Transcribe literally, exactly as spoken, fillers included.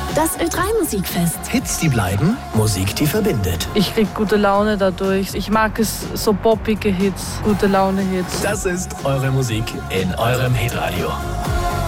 Das Ö drei Musikfest. Hits, die bleiben, Musik, die verbindet. Ich krieg gute Laune dadurch. Ich mag es, so poppige Hits, gute Laune-Hits. Das ist eure Musik in eurem Hitradio.